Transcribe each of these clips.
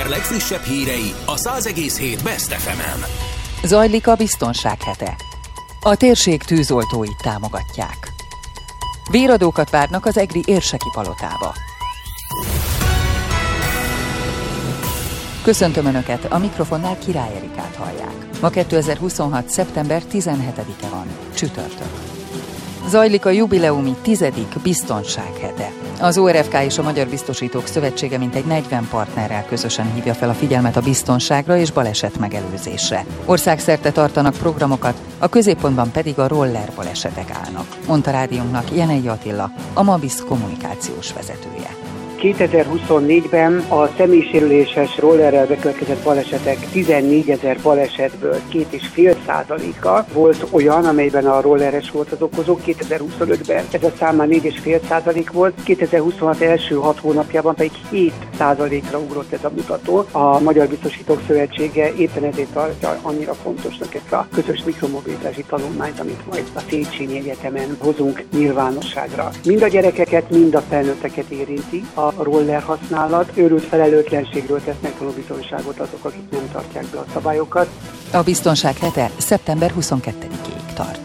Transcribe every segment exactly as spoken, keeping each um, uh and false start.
Sláger legfrissebb hírei a száz egész hét Best ef emen. Zajlik a biztonság hete. A térség tűzoltóit támogatják. Véradókat várnak az egri érseki palotába. Köszöntöm Önöket, a mikrofonnál Király Erikát hallják. Ma kétezer-huszonhat. szeptember tizenhetedike van, csütörtök. Zajlik a jubileumi tizedik biztonsághete. Az o er ef ká és a Magyar Biztosítók Szövetsége mintegy negyven partnerrel közösen hívja fel a figyelmet a biztonságra és baleset megelőzésre. Országszerte tartanak programokat, a középpontban pedig a roller balesetek állnak, mondta rádiónknak Jenei Attila, a Mabisz kommunikációs vezetője. kétezer-huszonnégyben a személysérüléses rollerrel bekövetkezett balesetek tizennégyezer balesetből két és fél százaléka volt olyan, amelyben a rolleres volt az okozó. kétezer-huszonötben ez a szám már négy és fél százalék volt, kétezer-huszonhat első hat hónapjában pedig hét százalékra ugrott ez a mutató. A Magyar Biztosítók Szövetsége éppen ezért tartja annyira fontosnak ezt a közös mikromobilitási tanulmányt, amit majd a Széchenyi Egyetemen hozunk nyilvánosságra. Mind a gyerekeket, mind a felnőtteket érinti a a roller használat, őrült felelőtlenségről tesznek tanúbizonyságot azok, akik nem tartják be a szabályokat. A biztonság hete szeptember huszonkettedikéig tart.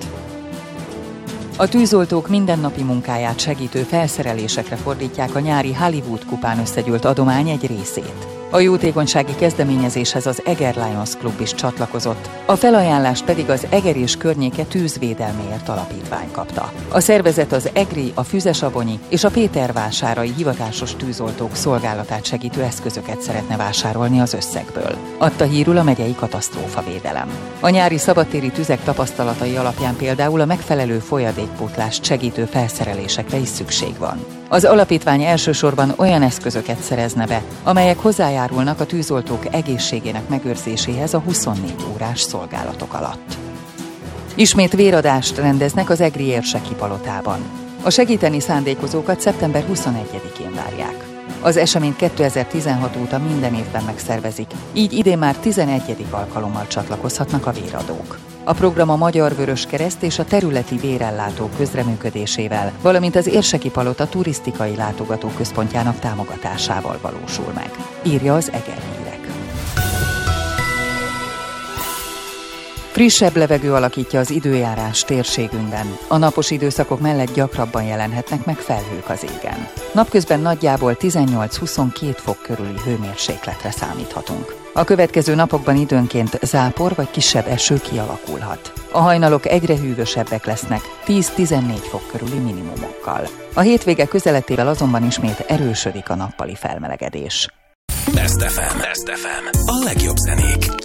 A tűzoltók mindennapi munkáját segítő felszerelésekre fordítják a nyári Hollywood kupán összegyűlt adomány egy részét. A jótékonysági kezdeményezéshez az Eger Lions Klub is csatlakozott, a felajánlást pedig az Eger és környéke tűzvédelméért alapítvány kapta. A szervezet az egri, a füzesabonyi és a pétervásárai hivatásos tűzoltók szolgálatát segítő eszközöket szeretne vásárolni az összegből, adta hírül a megyei katasztrófavédelem. A nyári szabadtéri tüzek tapasztalatai alapján például a megfelelő folyadékpótlást segítő felszerelésekre is szükség van. Az alapítvány elsősorban olyan eszközöket szerezne be, amelyek hozzájárulnak a tűzoltók egészségének megőrzéséhez a huszonnégy órás szolgálatok alatt. Ismét véradást rendeznek az egri érseki palotában. A segíteni szándékozókat szeptember huszonegyedikén várják. Az eseményt kétezer-tizenhat óta minden évben megszervezik, így idén már tizenegyedik alkalommal csatlakozhatnak a véradók. A program a Magyar Vöröskereszt és a területi vérellátók közreműködésével, valamint az érseki palota turisztikai látogatóközpontjának támogatásával valósul meg, írja az Eger Hírek. Frissebb levegő alakítja az időjárás térségünkben. A napos időszakok mellett gyakrabban jelenhetnek meg felhők az égen. Napközben nagyjából tizennyolc-huszonkét fok körüli hőmérsékletre számíthatunk. A következő napokban időnként zápor vagy kisebb eső kialakulhat. A hajnalok egyre hűvösebbek lesznek, tíz-tizennégy fok körüli minimumokkal. A hétvége közeletével azonban ismét erősödik a nappali felmelegedés. Best ef em. Best ef em. A legjobb zenék.